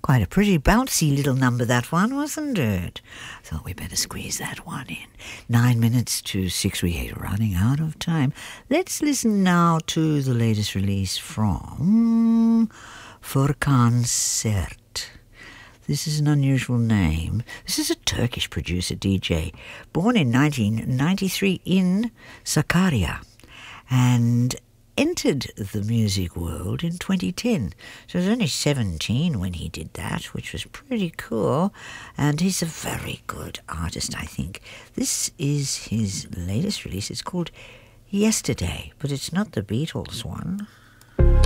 Quite a pretty bouncy little number, that one, wasn't it? Thought we better squeeze that one in. 9 minutes to 6, we are running out of time. Let's listen now to the latest release from Furkan Sert. This is an unusual name. This is a Turkish producer DJ, born in 1993 in Sakarya, and entered the music world in 2010. So he was only 17 when he did that, which was pretty cool. And he's a very good artist, I think. This is his latest release. It's called Yesterday, but it's not the Beatles one.